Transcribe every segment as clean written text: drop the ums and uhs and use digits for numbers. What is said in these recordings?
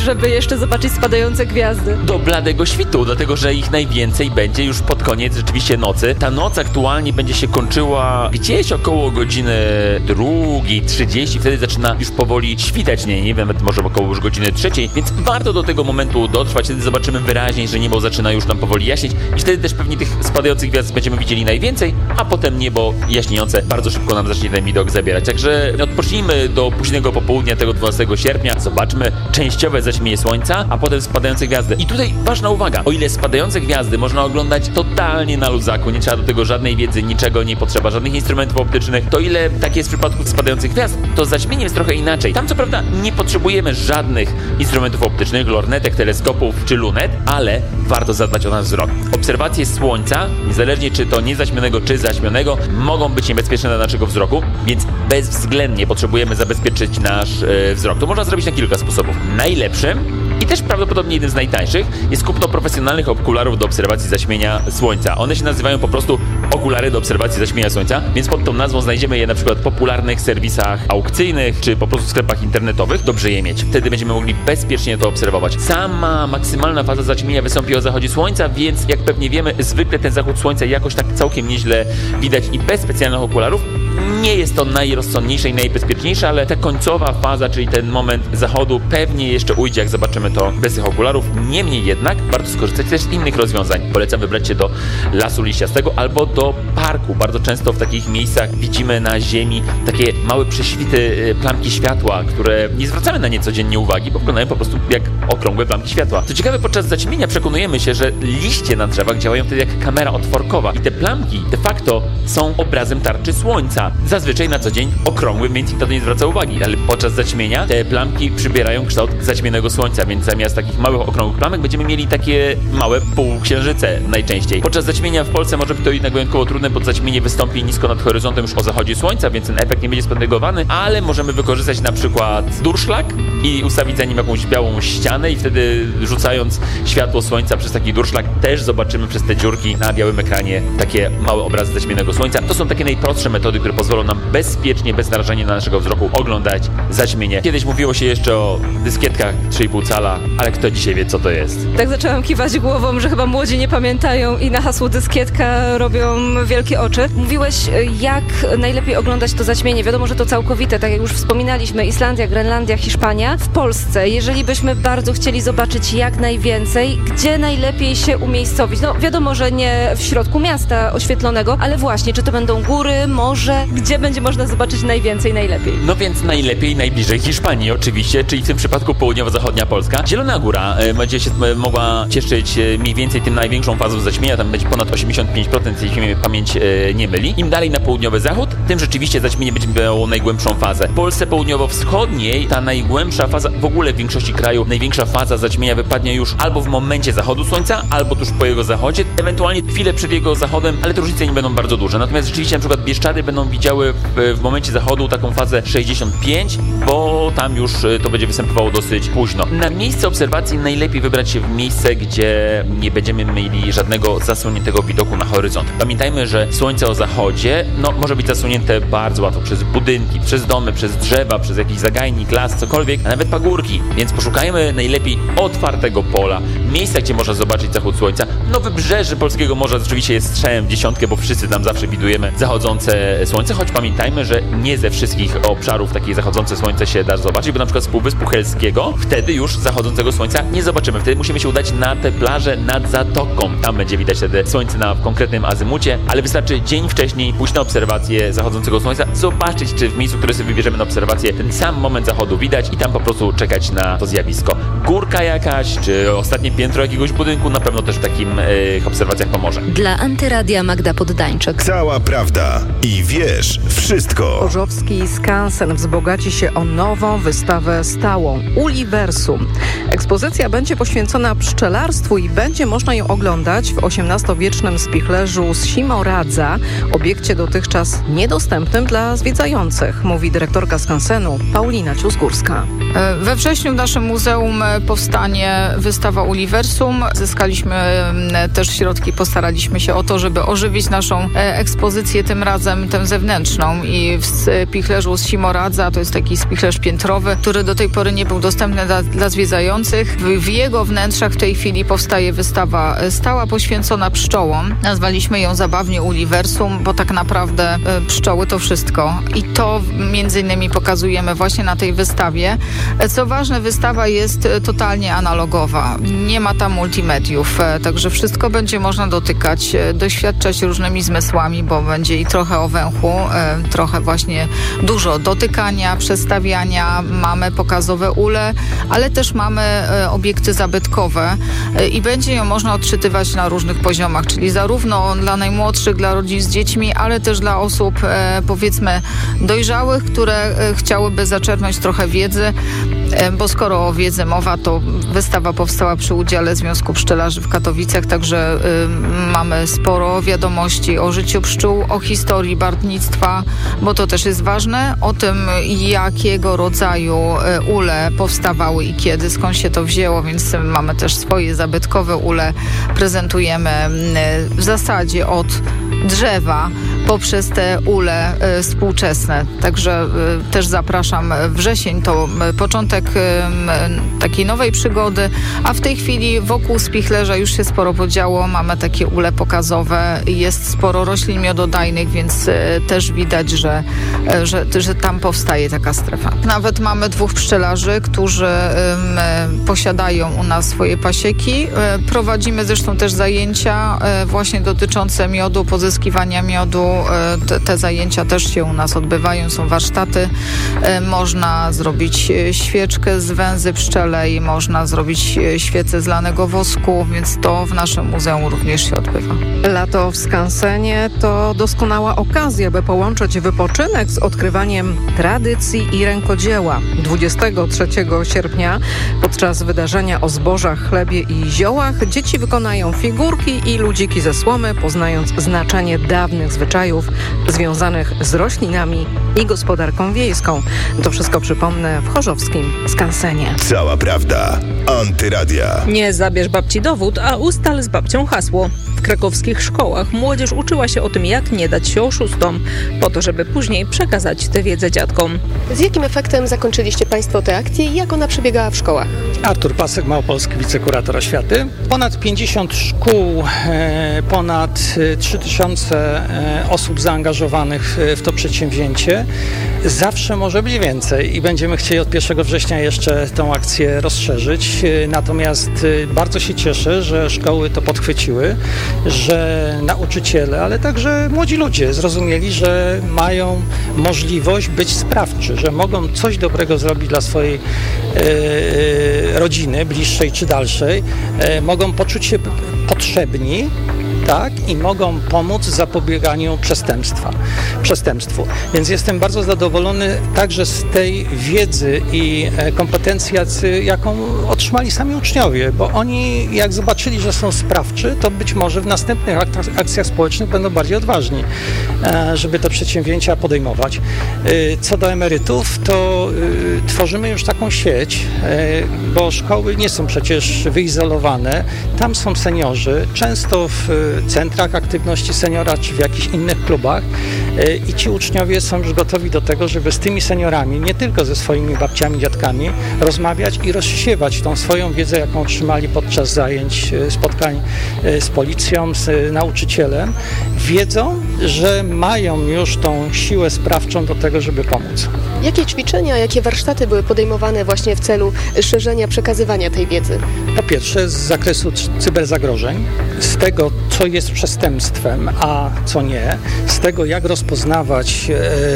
żeby jeszcze zobaczyć spadające gwiazdy? Do bladego świtu, dlatego że ich najwięcej będzie już pod koniec rzeczywiście nocy. Ta noc aktualnie będzie się kończyła gdzieś około godziny 2:30, wtedy zaczyna już powoli świtać, nie wiem, może około już godziny 3:00, więc warto do tego momentu dotrwać, wtedy zobaczymy wyraźniej, że niebo zaczyna już nam powoli jaśnieć i wtedy też pewnie tych spadających gwiazd będziemy widzieli najwięcej, a potem niebo jaśniejące bardzo szybko nam zacznie ten widok zabierać. Także odpocznijmy do późnego popołudnia tego 12 sierpnia, zobaczmy częściowe zaćmienie słońca, a potem spadające gwiazdy. I tutaj ważna uwaga, o ile spadające gwiazdy można oglądać totalnie na luzaku, nie trzeba do tego żadnej wiedzy, niczego nie potrzeba, żadnych instrumentów optycznych, to ile tak jest w przypadku spadających gwiazd, to z zaćmieniem jest trochę inaczej. Tam co prawda nie potrzebujemy żadnych instrumentów optycznych, lornetek, teleskopów czy lunet, ale warto zadbać o nasz wzrok. Obserwacje słońca, niezależnie czy to niezaćmionego czy zaćmionego, mogą być niebezpieczne dla naszego wzroku, więc bezwzględnie potrzebujemy zabezpieczyć nasz wzrok. To można zrobić na kilka sposobów. Najlepszym i też prawdopodobnie jeden z najtańszych jest kupno profesjonalnych okularów do obserwacji zaćmienia słońca. One się nazywają po prostu okulary do obserwacji zaćmienia słońca, więc pod tą nazwą znajdziemy je na przykład w popularnych serwisach aukcyjnych, czy po prostu w sklepach internetowych. Dobrze je mieć. Wtedy będziemy mogli bezpiecznie to obserwować. Sama maksymalna faza zaćmienia wystąpi o zachodzie słońca, więc jak pewnie wiemy, zwykle ten zachód słońca jakoś tak całkiem nieźle widać i bez specjalnych okularów. Nie jest to najrozsądniejsze i najbezpieczniejsze, ale ta końcowa faza, czyli ten moment zachodu pewnie jeszcze ujdzie, jak zobaczymy to bez tych okularów. Niemniej jednak warto skorzystać też z innych rozwiązań. Polecam wybrać się do lasu liściastego albo do parku. Bardzo często w takich miejscach widzimy na ziemi takie małe prześwity, plamki światła, które nie zwracamy na nie codziennie uwagi, bo wyglądają po prostu jak okrągłe plamki światła. Co ciekawe, podczas zaćmienia przekonujemy się, że liście na drzewach działają wtedy jak kamera otworkowa i te plamki de facto są obrazem tarczy słońca. Zazwyczaj na co dzień okrągłym, więc nikt na to nie zwraca uwagi, ale podczas zaćmienia te plamki przybierają kształt zaćmionego słońca, więc zamiast takich małych okrągłych plamek będziemy mieli takie małe półksiężyce najczęściej. Podczas zaćmienia w Polsce może być to jednak wyjątkowo trudne, bo zaćmienie wystąpi nisko nad horyzontem już o zachodzie słońca, więc ten efekt nie będzie spendygowany, ale możemy wykorzystać na przykład durszlak i ustawić za nim jakąś białą ścianę i wtedy rzucając światło słońca przez taki durszlak też zobaczymy przez te dziurki na białym ekranie takie małe obrazy zaćmionego słońca. To są takie najprostsze metody, które pozwolą nam bezpiecznie, bez narażenia na naszego wzroku oglądać zaćmienie. Kiedyś mówiło się jeszcze o dyskietkach 3,5 cala, ale kto dzisiaj wie, co to jest? Tak zaczęłam kiwać głową, że chyba młodzi nie pamiętają i na hasło dyskietka robią wielkie oczy. Mówiłeś, jak najlepiej oglądać to zaćmienie. Wiadomo, że to całkowite, tak jak już wspominaliśmy, Islandia, Grenlandia, Hiszpania. W Polsce, jeżeli byśmy bardzo chcieli zobaczyć jak najwięcej, gdzie najlepiej się umiejscowić? No wiadomo, że nie w środku miasta oświetlonego, ale właśnie, czy to będą góry, morze, gdzie będzie można zobaczyć najwięcej, najlepiej? No więc najlepiej, najbliżej Hiszpanii oczywiście, czyli w tym przypadku południowo-zachodnia Polska. Zielona Góra będzie się mogła cieszyć mniej więcej tym największą fazą zaćmienia, tam będzie ponad 85%, jeśli mnie pamięć nie myli. Im dalej na południowy zachód, tym rzeczywiście zaćmienie będzie miało najgłębszą fazę. W Polsce południowo-wschodniej ta najgłębsza faza, w ogóle w większości kraju, największa faza zaćmienia wypadnie już albo w momencie zachodu słońca, albo tuż po jego zachodzie, ewentualnie chwilę przed jego zachodem, ale te różnice nie będą bardzo duże. Natomiast rzeczywiście na przykład Bieszczady będą widziały w momencie zachodu taką fazę 65, bo tam już to będzie występowało dosyć późno. Na miejsce obserwacji najlepiej wybrać się w miejsce, gdzie nie będziemy mieli żadnego zasłoniętego widoku na horyzont. Pamiętajmy, że słońce o zachodzie może być zasłonięte bardzo łatwo przez budynki, przez domy, przez drzewa, przez jakiś zagajnik, las, cokolwiek, a nawet pagórki. Więc poszukajmy najlepiej otwartego pola, miejsca, gdzie można zobaczyć zachód słońca. Wybrzeże polskiego morza rzeczywiście jest strzałem w dziesiątkę, bo wszyscy tam zawsze widujemy zachodzące słońce, choć pamiętajmy, że nie ze wszystkich obszarów takie zachodzące słońce się da zobaczyć, bo na przykład z Półwyspu Helskiego wtedy już zachodzącego słońca nie zobaczymy. Wtedy musimy się udać na te plaże nad zatoką. Tam będzie widać wtedy słońce na konkretnym azymucie, ale wystarczy dzień wcześniej pójść na obserwację zachodzącego słońca, zobaczyć, czy w miejscu, które sobie wybierzemy na obserwację, ten sam moment zachodu widać i tam po prostu czekać na to zjawisko. Górka jakaś, czy ostatnie piętro jakiegoś budynku na pewno też w takim obserwacjach pomoże. Dla Antyradia Magda Poddańczyk. Cała prawda i wiesz wszystko. Chorzowski Skansen wzbogaci się o nową wystawę stałą Uliversum. Ekspozycja będzie poświęcona pszczelarstwu i będzie można ją oglądać w XVIII-wiecznym spichlerzu Simoradza, obiekcie dotychczas niedostępnym dla zwiedzających, mówi dyrektorka Skansenu Paulina Ciusgórska. We wrześniu w naszym muzeum powstanie wystawa Uliversum Uliversum. Zyskaliśmy też środki, postaraliśmy się o to, żeby ożywić naszą ekspozycję tym razem, tę zewnętrzną. I w spichlerzu z Simoradza, to jest taki spichlerz piętrowy, który do tej pory nie był dostępny dla zwiedzających. W jego wnętrzach w tej chwili powstaje wystawa stała poświęcona pszczołom. Nazwaliśmy ją zabawnie Uliversum, bo tak naprawdę pszczoły to wszystko. I to między innymi pokazujemy właśnie na tej wystawie. Co ważne, wystawa jest totalnie analogowa. Nie ma tam multimediów, także wszystko będzie można dotykać, doświadczać różnymi zmysłami, bo będzie i trochę o węchu, trochę właśnie dużo dotykania, przestawiania. Mamy pokazowe ule, ale też mamy obiekty zabytkowe i będzie ją można odczytywać na różnych poziomach, czyli zarówno dla najmłodszych, dla rodzin z dziećmi, ale też dla osób powiedzmy dojrzałych, które chciałyby zaczerpnąć trochę wiedzy, bo skoro o wiedzy mowa, to wystawa powstała przy udziale Związku Pszczelarzy w Katowicach, także mamy sporo wiadomości o życiu pszczół, o historii bartnictwa, bo to też jest ważne, o tym, jakiego rodzaju ule powstawały i kiedy, skąd się to wzięło, więc mamy też swoje zabytkowe ule, prezentujemy w zasadzie od drzewa poprzez te ule współczesne. Także też zapraszam. Wrzesień to początek takiej nowej przygody, a w tej chwili wokół spichlerza już się sporo podziało. Mamy takie ule pokazowe, jest sporo roślin miododajnych, więc też widać, że tam powstaje taka strefa. Nawet mamy 2 pszczelarzy, którzy posiadają u nas swoje pasieki. Prowadzimy zresztą też zajęcia właśnie dotyczące miodu, pozyskiwania miodu. Te zajęcia też się u nas odbywają, są warsztaty. Można zrobić świeczkę z węzy pszczelej, można zrobić świecę z lanego wosku, więc to w naszym muzeum również się odbywa. Lato w skansenie to doskonała okazja, by połączyć wypoczynek z odkrywaniem tradycji i rękodzieła. 23 sierpnia podczas wydarzenia o zbożach, chlebie i ziołach dzieci wykonają figurki i ludziki ze słomy, poznając znaczenie dawnych zwyczajów związanych z roślinami i gospodarką wiejską. To wszystko, przypomnę, w chorzowskim skansenie. Cała prawda. Antyradia. Nie zabierz babci dowód, a ustal z babcią hasło. W krakowskich szkołach młodzież uczyła się o tym, jak nie dać się oszustom, po to, żeby później przekazać tę wiedzę dziadkom. Z jakim efektem zakończyliście Państwo tę akcję i jak ona przebiegała w szkołach? Artur Pasek, małopolski wicekurator oświaty. Ponad 50 szkół, ponad 3000 osób zaangażowanych w to przedsięwzięcie. Zawsze może być więcej i będziemy chcieli od 1 września jeszcze tę akcję rozszerzyć. Natomiast bardzo się cieszę, że szkoły to podchwyciły, że nauczyciele, ale także młodzi ludzie zrozumieli, że mają możliwość być sprawczy, że mogą coś dobrego zrobić dla swojej rodziny, bliższej czy dalszej, mogą poczuć się potrzebni, tak, i mogą pomóc w zapobieganiu przestępstwu. Więc jestem bardzo zadowolony także z tej wiedzy i kompetencji, jaką otrzymali sami uczniowie, bo oni jak zobaczyli, że są sprawczy, to być może w następnych akcjach społecznych będą bardziej odważni, żeby te przedsięwzięcia podejmować. Co do emerytów, to tworzymy już taką sieć, bo szkoły nie są przecież wyizolowane, tam są seniorzy, często w centrach aktywności seniora czy w jakichś innych klubach i ci uczniowie są już gotowi do tego, żeby z tymi seniorami, nie tylko ze swoimi babciami, dziadkami, rozmawiać i rozsiewać tą swoją wiedzę, jaką otrzymali podczas zajęć, spotkań z policją, z nauczycielem. Wiedzą, że mają już tą siłę sprawczą do tego, żeby pomóc. Jakie ćwiczenia, jakie warsztaty były podejmowane właśnie w celu szerzenia, przekazywania tej wiedzy? Po pierwsze z zakresu cyberzagrożeń, z tego, co jest przestępstwem, a co nie, z tego, jak rozpoznawać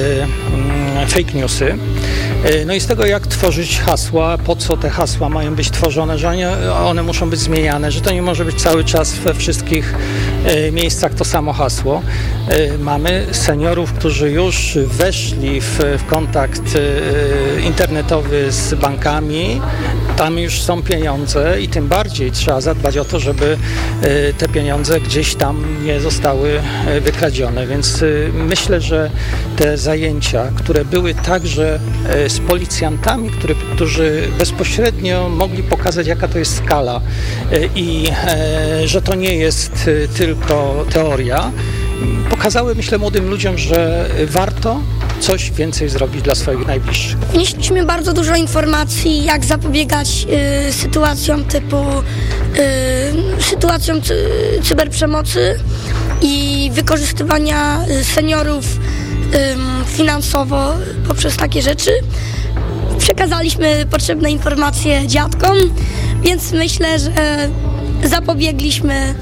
fake newsy, no i z tego, jak tworzyć hasła, po co te hasła mają być tworzone, że one muszą być zmieniane, że to nie może być cały czas we wszystkich miejscach to samo hasło. Mamy seniorów, którzy już weszli w kontakt internetowy z bankami, Tam już są pieniądze i tym bardziej trzeba zadbać o to, żeby te pieniądze gdzieś tam nie zostały wykradzione. Więc myślę, że te zajęcia, które były także z policjantami, którzy bezpośrednio mogli pokazać, jaka to jest skala i że to nie jest tylko teoria, pokazały, myślę, młodym ludziom, że warto coś więcej zrobić dla swoich najbliższych. Wnieśliśmy bardzo dużo informacji, jak zapobiegać sytuacjom typu cyberprzemocy i wykorzystywania seniorów finansowo poprzez takie rzeczy. Przekazaliśmy potrzebne informacje dziadkom, więc myślę, że zapobiegliśmy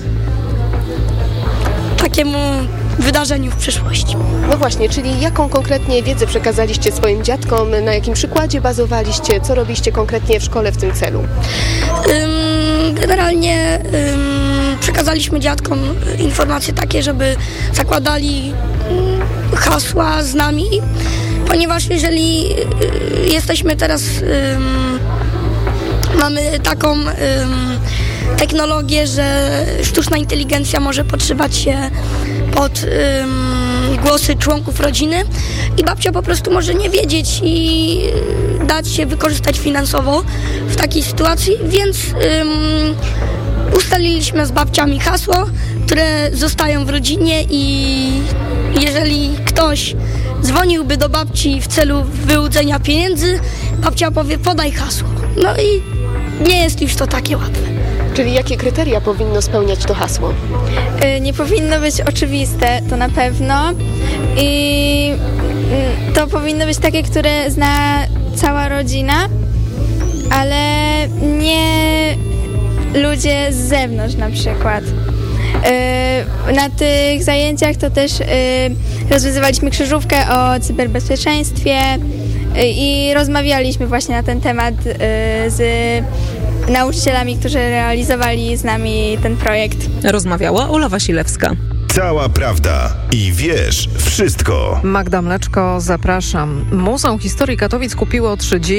takiemu wydarzeniu w przyszłości. No właśnie, czyli jaką konkretnie wiedzę przekazaliście swoim dziadkom, na jakim przykładzie bazowaliście, co robiliście konkretnie w szkole w tym celu? Generalnie przekazaliśmy dziadkom informacje takie, żeby zakładali hasła z nami, ponieważ jeżeli jesteśmy teraz, mamy taką technologię, że sztuczna inteligencja może podszywać się pod głosy członków rodziny i babcia po prostu może nie wiedzieć i dać się wykorzystać finansowo w takiej sytuacji, więc ustaliliśmy z babciami hasło, które zostają w rodzinie i jeżeli ktoś dzwoniłby do babci w celu wyłudzenia pieniędzy, babcia powie: podaj hasło. No i nie jest już to takie łatwe. Czyli jakie kryteria powinno spełniać to hasło? Nie powinno być oczywiste, to na pewno. I to powinno być takie, które zna cała rodzina, ale nie ludzie z zewnątrz na przykład. Na tych zajęciach to też rozwiązywaliśmy krzyżówkę o cyberbezpieczeństwie i rozmawialiśmy właśnie na ten temat z nauczycielami, którzy realizowali z nami ten projekt. Rozmawiała Ola Wasilewska. Cała prawda i wiesz wszystko. Magda Mleczko, zapraszam. Muzeum Historii Katowic kupiło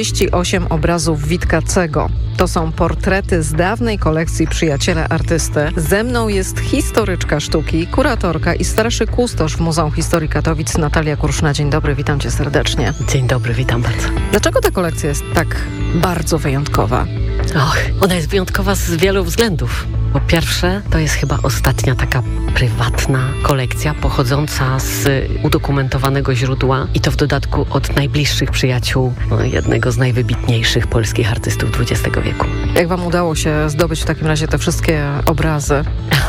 38 obrazów Witkacego. To są portrety z dawnej kolekcji Przyjaciele Artysty. Ze mną jest historyczka sztuki, kuratorka i starszy kustosz w Muzeum Historii Katowic Natalia Kruszna. Dzień dobry, witam cię serdecznie. Dzień dobry, witam bardzo. Dlaczego ta kolekcja jest tak bardzo wyjątkowa? Ona jest wyjątkowa z wielu względów. Po pierwsze, to jest chyba ostatnia taka prywatna kolekcja pochodząca z udokumentowanego źródła i to w dodatku od najbliższych przyjaciół jednego z najwybitniejszych polskich artystów XX wieku. Jak wam udało się zdobyć w takim razie te wszystkie obrazy?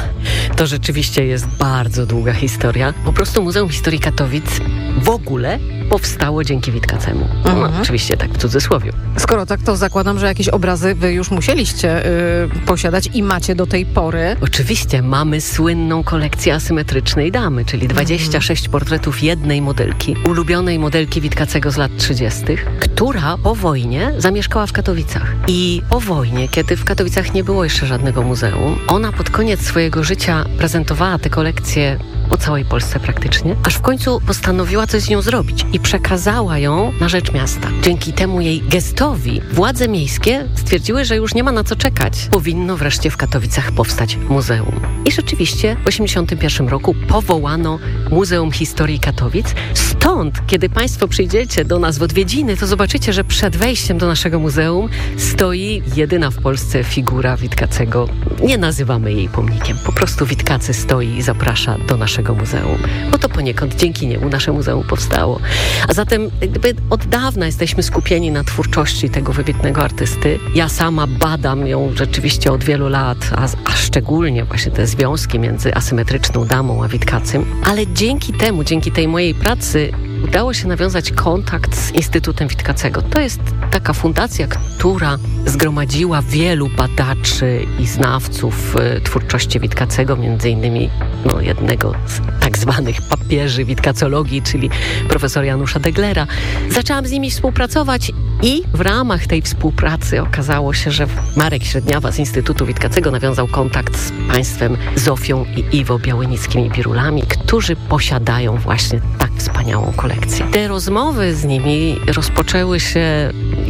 To rzeczywiście jest bardzo długa historia. Po prostu Muzeum Historii Katowic w ogóle powstało dzięki Witkacemu. Oczywiście tak w cudzysłowie. Skoro tak, to zakładam, że jakieś obrazy wy już musieliście posiadać i macie do tej pory. Oczywiście mamy słynną kolekcję asymetrycznej damy, czyli 26 portretów jednej modelki, ulubionej modelki Witkacego z lat 30., która po wojnie zamieszkała w Katowicach. I po wojnie, kiedy w Katowicach nie było jeszcze żadnego muzeum, ona pod koniec swojego życia prezentowała tę kolekcję po całej Polsce praktycznie, aż w końcu postanowiła coś z nią zrobić i przekazała ją na rzecz miasta. Dzięki temu jej gestowi władze miejskie stwierdziły, że już nie ma na co czekać. Powinno wreszcie w Katowicach powstać muzeum. I rzeczywiście w 1981 roku powołano Muzeum Historii Katowic. Stąd, kiedy Państwo przyjdziecie do nas w odwiedziny, to zobaczycie, że przed wejściem do naszego muzeum stoi jedyna w Polsce figura Witkacego. Nie nazywamy jej pomnikiem. Po prostu Witkacy stoi i zaprasza do naszego muzeum. Bo to poniekąd dzięki niemu nasze muzeum powstało. A zatem od dawna jesteśmy skupieni na twórczości tego wybitnego artysty. Ja sama badam ją rzeczywiście od wielu lat, a szczególnie właśnie te związki między asymetryczną damą a Witkacym. Ale dzięki temu, dzięki tej mojej pracy udało się nawiązać kontakt z Instytutem Witkacego. To jest taka fundacja, która zgromadziła wielu badaczy i znawców twórczości Witkacego, między innymi jednego z tak zwanych papieży witkacologii, czyli profesora Janusza Deglera. Zaczęłam z nimi współpracować i w ramach tej współpracy okazało się, że Marek Średniawa z Instytutu Witkacego nawiązał kontakt z państwem Zofią i Iwo Białynickimi Birulami, którzy posiadają właśnie tak wspaniałą kolekcję. Te rozmowy z nimi rozpoczęły się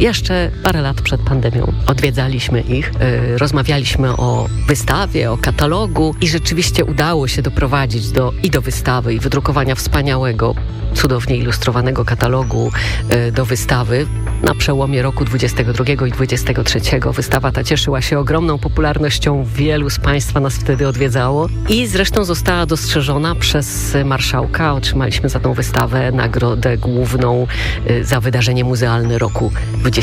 jeszcze parę lat przed pandemią. Odwiedzaliśmy ich, rozmawialiśmy o wystawie, o katalogu i rzeczywiście udało się doprowadzić do wystawy i wydrukowania wspaniałego, cudownie ilustrowanego katalogu do wystawy na przełomie roku 22 i 23. Wystawa ta cieszyła się ogromną popularnością. Wielu z Państwa nas wtedy odwiedzało i zresztą została dostrzeżona przez marszałka. Otrzymaliśmy za tą wystawę nagrodę główną za wydarzenie muzealne roku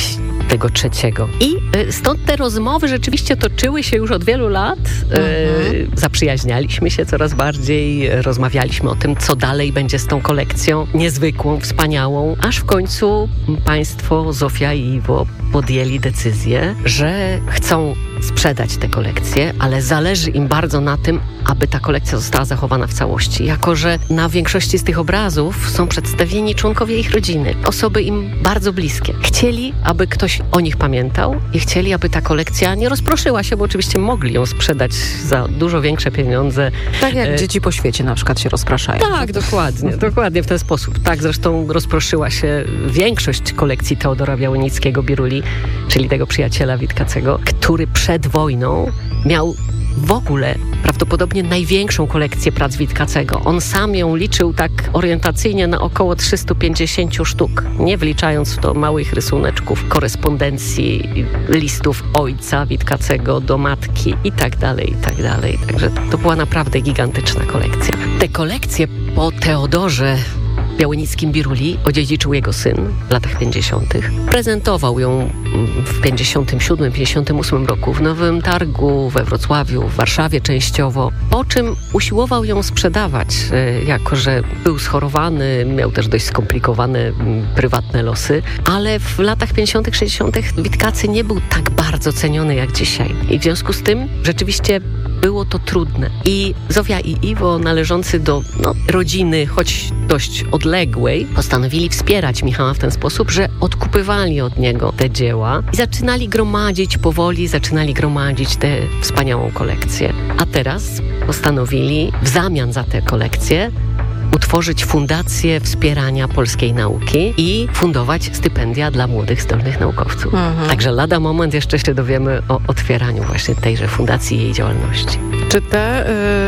23. I stąd te rozmowy rzeczywiście toczyły się już od wielu lat. Zaprzyjaźnialiśmy się coraz bardziej, rozmawialiśmy o tym, co dalej będzie z tą kolekcją niezwykłą, wspaniałą, aż w końcu państwo, Zofia i Iwo, podjęli decyzję, że chcą sprzedać tę kolekcję, ale zależy im bardzo na tym, aby ta kolekcja została zachowana w całości. Jako że na większości z tych obrazów są przedstawieni członkowie ich rodziny, osoby im bardzo bliskie. Chcieli, aby ktoś o nich pamiętał i chcieli, aby ta kolekcja nie rozproszyła się, bo oczywiście mogli ją sprzedać za dużo większe pieniądze. Tak jak dzieci po świecie na przykład się rozpraszają. Tak, dokładnie w ten sposób. Tak, zresztą rozproszyła się większość kolekcji Teodora Białonickiego-Biruli, czyli tego przyjaciela Witkacego, który przed wojną miał w ogóle prawdopodobnie największą kolekcję prac Witkacego. On sam ją liczył tak orientacyjnie na około 350 sztuk, nie wliczając w to małych rysuneczków, korespondencji, listów ojca Witkacego do matki i tak dalej, i tak dalej. Także to była naprawdę gigantyczna kolekcja. Te kolekcje po Teodorze Białonickim-Biruli odziedziczył jego syn w latach 50. Prezentował ją w 57-58 roku w Nowym Targu, we Wrocławiu, w Warszawie częściowo, po czym usiłował ją sprzedawać, jako że był schorowany, miał też dość skomplikowane prywatne losy, ale w latach 50., 60. Witkacy nie był tak bardzo ceniony jak dzisiaj. I w związku z tym rzeczywiście było to trudne. I Zofia i Iwo, należący do rodziny, choć dość odległej, postanowili wspierać Michała w ten sposób, że odkupywali od niego te dzieła i zaczynali gromadzić tę wspaniałą kolekcję. A teraz postanowili w zamian za tę kolekcję utworzyć Fundację Wspierania Polskiej Nauki i fundować stypendia dla młodych, zdolnych naukowców. Także lada moment jeszcze się dowiemy o otwieraniu właśnie tejże fundacji i jej działalności. Czy te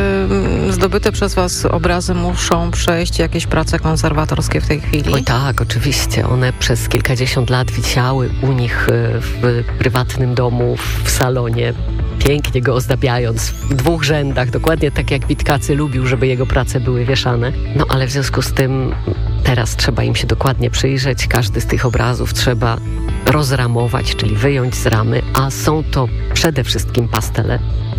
zdobyte przez Was obrazy muszą przejść jakieś prace konserwatorskie w tej chwili? Oj tak, oczywiście. One przez kilkadziesiąt lat wisiały u nich w prywatnym domu, w salonie, pięknie go ozdabiając w 2 rzędach, dokładnie tak jak Witkacy lubił, żeby jego prace były wieszane. No ale w związku z tym teraz trzeba im się dokładnie przyjrzeć. Każdy z tych obrazów trzeba rozramować, czyli wyjąć z ramy, a są to przede wszystkim pastele.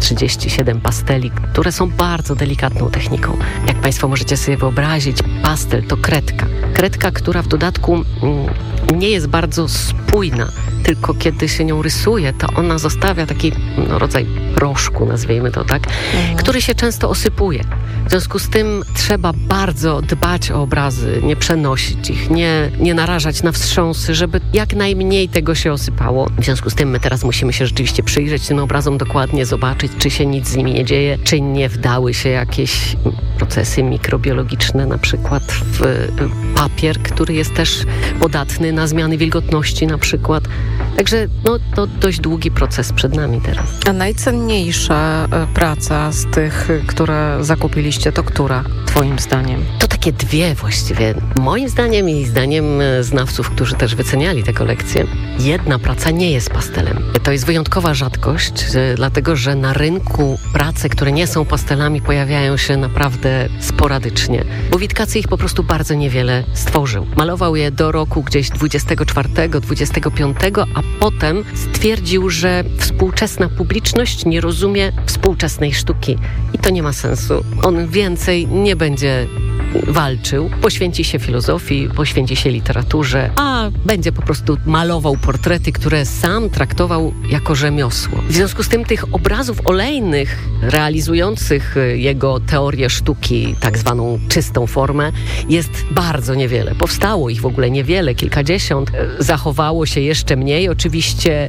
37 pasteli, które są bardzo delikatną techniką. Jak Państwo możecie sobie wyobrazić, pastel to kredka. Kredka, która w dodatku nie jest bardzo spójna, tylko kiedy się nią rysuje, to ona zostawia taki rodzaj proszku, nazwijmy to tak, który się często osypuje. W związku z tym trzeba bardzo dbać o obrazy, nie przenosić ich, nie narażać na wstrząsy, żeby jak najmniej tego się osypało. W związku z tym my teraz musimy się rzeczywiście przyjrzeć tym obrazom dokładnie, zobaczyć, czy się nic z nimi nie dzieje, czy nie wdały się jakieś procesy mikrobiologiczne, na przykład w papier, który jest też podatny na zmiany wilgotności na przykład. Także to dość długi proces przed nami teraz. A najcenniejsza praca z tych, które zakupiliście, to która Twoim zdaniem? To takie 2 właściwie. Moim zdaniem i zdaniem znawców, którzy też wyceniali tę kolekcję, jedna praca nie jest pastelem. To jest wyjątkowa rzadkość, dlatego że na rynku prace, które nie są pastelami, pojawiają się naprawdę sporadycznie, bo Witkacy ich po prostu bardzo niewiele stworzył. Malował je do roku gdzieś 24, 25, a potem stwierdził, że współczesna publiczność nie rozumie współczesnej sztuki i to nie ma sensu. On więcej nie będzie walczył, poświęci się filozofii, poświęci się literaturze, a będzie po prostu malował portrety, które sam traktował jako rzemiosło. W związku z tym tych obrazów olejnych realizujących jego teorię sztuki, tak zwaną czystą formę, jest bardzo niewiele. Powstało ich w ogóle niewiele, kilkadziesiąt. Zachowało się jeszcze mniej. Oczywiście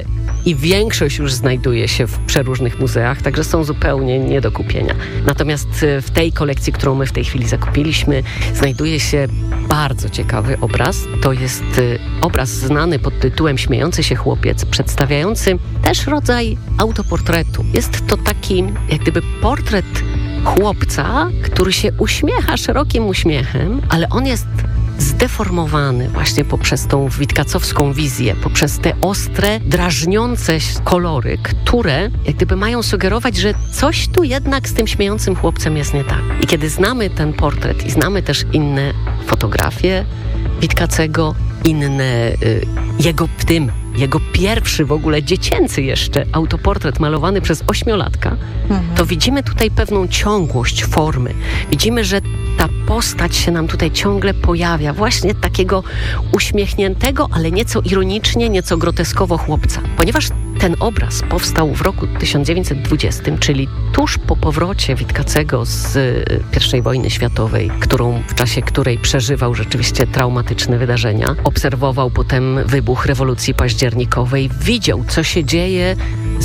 i większość już znajduje się w przeróżnych muzeach, także są zupełnie nie do kupienia. Natomiast w tej kolekcji, którą my w tej chwili zakupiliśmy, znajduje się bardzo ciekawy obraz. To jest obraz znany pod tytułem Śmiejący się chłopiec, przedstawiający też rodzaj autoportretu. Jest to taki jak gdyby portret chłopca, który się uśmiecha szerokim uśmiechem, ale on jest zdeformowany właśnie poprzez tą witkacowską wizję, poprzez te ostre, drażniące kolory, które jak gdyby mają sugerować, że coś tu jednak z tym śmiejącym chłopcem jest nie tak. I kiedy znamy ten portret i znamy też inne fotografie Witkacego, inne jego pierwszy w ogóle dziecięcy jeszcze autoportret malowany przez 8-latka, to widzimy tutaj pewną ciągłość formy. Widzimy, że ta postać się nam tutaj ciągle pojawia, właśnie takiego uśmiechniętego, ale nieco ironicznie, nieco groteskowo chłopca. Ponieważ ten obraz powstał w roku 1920, czyli tuż po powrocie Witkacego z I wojny światowej, w czasie której przeżywał rzeczywiście traumatyczne wydarzenia. Obserwował potem wybuch rewolucji październikowej, widział, co się dzieje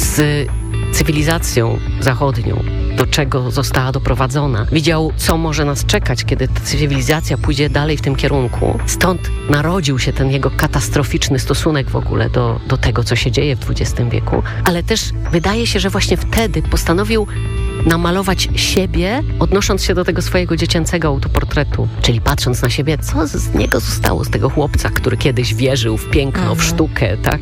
z cywilizacją zachodnią, do czego została doprowadzona. Widział, co może nas czekać, kiedy ta cywilizacja pójdzie dalej w tym kierunku. Stąd narodził się ten jego katastroficzny stosunek w ogóle do tego, co się dzieje w XX wieku. Ale też wydaje się, że właśnie wtedy postanowił namalować siebie, odnosząc się do tego swojego dziecięcego autoportretu. Czyli patrząc na siebie, co z niego zostało, z tego chłopca, który kiedyś wierzył w piękno, w sztukę, tak,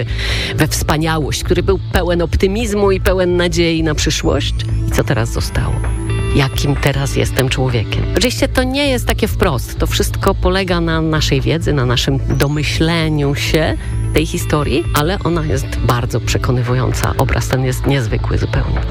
we wspaniałość, który był pełen optymizmu i pełen nadziei na przyszłość. I co teraz zostało? Jakim teraz jestem człowiekiem? Oczywiście to nie jest takie wprost. To wszystko polega na naszej wiedzy, na naszym domyśleniu się tej historii, ale ona jest bardzo przekonywująca. Obraz ten jest niezwykły zupełnie.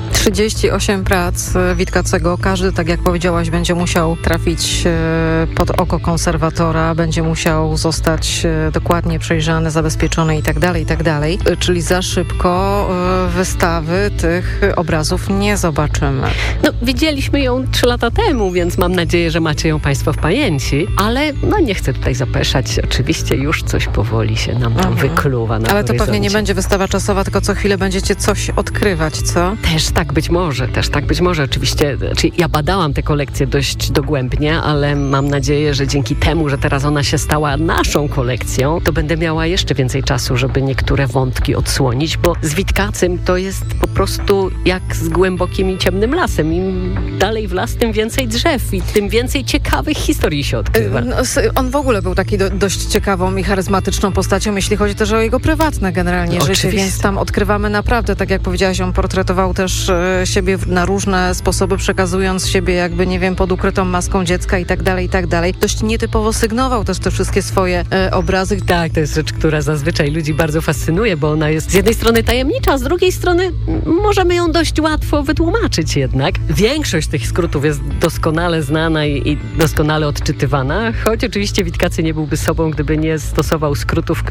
38 prac Witkacego. Każdy, tak jak powiedziałaś, będzie musiał trafić pod oko konserwatora, będzie musiał zostać dokładnie przejrzany, zabezpieczony i tak dalej. Czyli za szybko wystawy tych obrazów nie zobaczymy. No, widzieliśmy ją 3 lata temu, więc mam nadzieję, że macie ją Państwo w pamięci, ale nie chcę tutaj zapeszać. Oczywiście już coś powoli się nam tam wykluwa na Ale to horyzoncie. pewnie nie będzie wystawa czasowa, tylko co chwilę będziecie coś odkrywać, co? Też tak być może. Oczywiście, ja badałam tę kolekcję dość dogłębnie, ale mam nadzieję, że dzięki temu, że teraz ona się stała naszą kolekcją, to będę miała jeszcze więcej czasu, żeby niektóre wątki odsłonić, bo z Witkacym to jest po prostu jak z głębokim i ciemnym lasem. Im dalej w las, tym więcej drzew i tym więcej ciekawych historii się odkrywa. On w ogóle był taki dość ciekawą i charyzmatyczną postacią, jeśli chodzi też o jego prywatne generalnie życie, więc tam odkrywamy naprawdę, tak jak powiedziałaś, on portretował też siebie na różne sposoby, przekazując siebie jakby, nie wiem, pod ukrytą maską dziecka i tak dalej. Dość nietypowo sygnował też te wszystkie swoje obrazy. Tak, to jest rzecz, która zazwyczaj ludzi bardzo fascynuje, bo ona jest z jednej strony tajemnicza, a z drugiej strony możemy ją dość łatwo wytłumaczyć jednak. Większość tych skrótów jest doskonale znana i doskonale odczytywana, choć oczywiście Witkacy nie byłby sobą, gdyby nie stosował skrótów,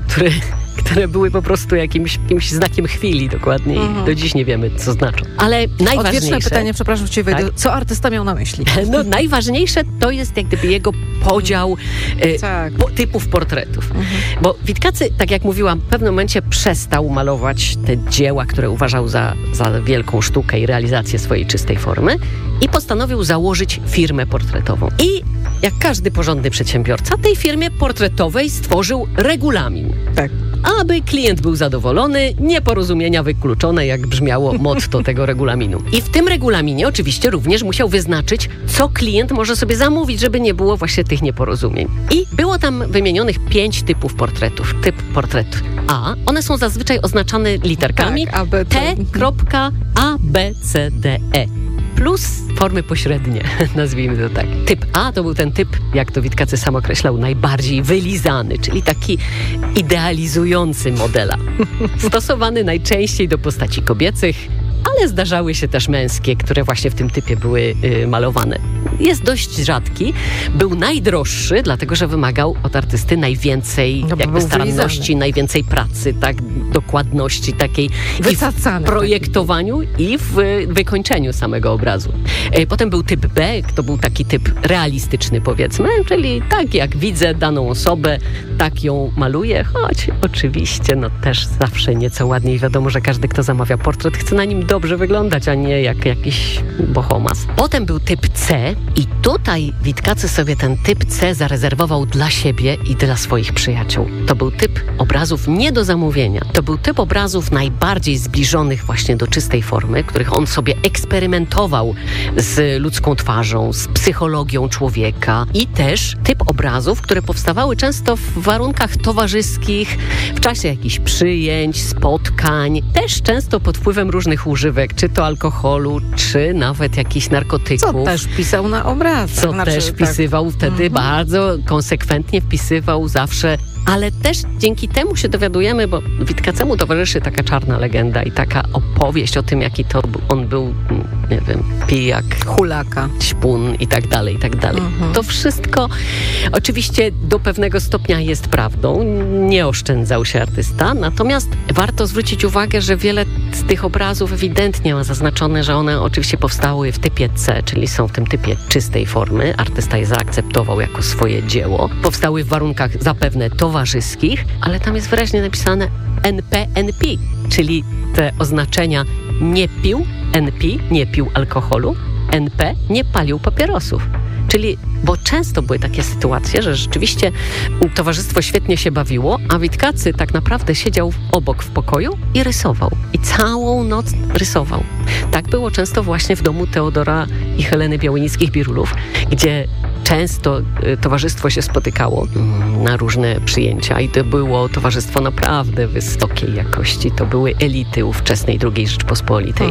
które były po prostu jakimś znakiem chwili dokładnie i do dziś nie wiemy, co znaczą. Ale najważniejsze... Odwieczne pytanie, przepraszam, że ci wejdę. Tak? Co artysta miał na myśli? No, najważniejsze to jest jak gdyby jego podział typów portretów. Bo Witkacy, tak jak mówiłam, w pewnym momencie przestał malować te dzieła, które uważał za wielką sztukę i realizację swojej czystej formy i postanowił założyć firmę portretową. I jak każdy porządny przedsiębiorca, tej firmie portretowej stworzył regulamin. Tak. Aby klient był zadowolony, nieporozumienia wykluczone, jak brzmiało motto tego regulaminu. I w tym regulaminie oczywiście również musiał wyznaczyć, co klient może sobie zamówić, żeby nie było właśnie tych nieporozumień. I było tam wymienionych 5 typów portretów. Typ portret A. One są zazwyczaj oznaczane literkami T.A.B.C.D.E. plus formy pośrednie, nazwijmy to tak. Typ A to był ten typ, jak to Witkacy sam określał, najbardziej wylizany, czyli taki idealizujący modela. Stosowany najczęściej do postaci kobiecych, ale zdarzały się też męskie, które właśnie w tym typie były malowane. jest dość rzadki. Był najdroższy, dlatego że wymagał od artysty najwięcej staranności, najwięcej pracy, tak, dokładności takiej Wycacany, i w projektowaniu i w wykończeniu samego obrazu. Potem był typ B, to był taki typ realistyczny, powiedzmy, czyli tak jak widzę daną osobę, tak ją maluję, choć oczywiście też zawsze nieco ładniej. Wiadomo, że każdy, kto zamawia portret, chce na nim dobrze wyglądać, a nie jak jakiś bohomas. Potem był typ C i tutaj Witkacy sobie ten typ C zarezerwował dla siebie i dla swoich przyjaciół. To był typ obrazów nie do zamówienia. To był typ obrazów najbardziej zbliżonych właśnie do czystej formy, których on sobie eksperymentował z ludzką twarzą, z psychologią człowieka i też typ obrazów, które powstawały często w warunkach towarzyskich, w czasie jakichś przyjęć, spotkań, też często pod wpływem różnych używek, czy to alkoholu, czy nawet jakichś narkotyków. Co też pisał na obrazach. Też wpisywał wtedy bardzo konsekwentnie, wpisywał zawsze. Ale też dzięki temu się dowiadujemy, bo Witkacemu towarzyszy taka czarna legenda i taka opowieść o tym, jaki to on był, nie wiem, pijak, hulaka, śpun i tak dalej, i tak dalej. To wszystko oczywiście do pewnego stopnia jest prawdą. Nie oszczędzał się artysta, natomiast warto zwrócić uwagę, że wiele z tych obrazów ewidentnie ma zaznaczone, że one oczywiście powstały w typie C, czyli są w tym typie czystej formy. Artysta je zaakceptował jako swoje dzieło. Powstały w warunkach zapewne towarzyskich, ale tam jest wyraźnie napisane NP, NP, czyli te oznaczenia nie pił, NP, nie pił alkoholu, NP, nie palił papierosów. Czyli, bo często były takie sytuacje, że rzeczywiście towarzystwo świetnie się bawiło, a Witkacy tak naprawdę siedział obok w pokoju i rysował. I całą noc rysował. Tak było często właśnie w domu Teodora i Heleny Białynickich-Birulów, gdzie często towarzystwo się spotykało na różne przyjęcia i to było towarzystwo naprawdę wysokiej jakości. To były elity ówczesnej II Rzeczpospolitej.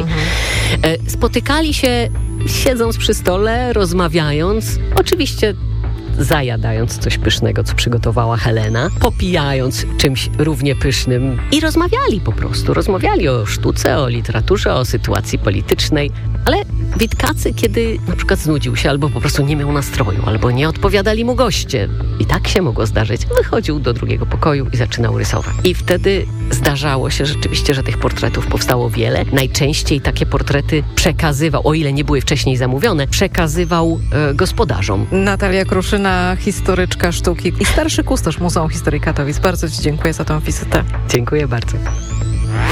Spotykali się siedząc przy stole, rozmawiając, oczywiście zajadając coś pysznego, co przygotowała Helena, popijając czymś równie pysznym i rozmawiali po prostu. Rozmawiali o sztuce, o literaturze, o sytuacji politycznej, ale Witkacy, kiedy na przykład znudził się albo po prostu nie miał nastroju, albo nie odpowiadali mu goście, i tak się mogło zdarzyć, wychodził do drugiego pokoju i zaczynał rysować. I wtedy zdarzało się rzeczywiście, że tych portretów powstało wiele. Najczęściej takie portrety przekazywał, o ile nie były wcześniej zamówione, przekazywał gospodarzom. Natalia Kruszyna, historyczka sztuki i starszy kustosz Muzeum Historii Katowic. Bardzo Ci dziękuję za tę wizytę. Dziękuję bardzo.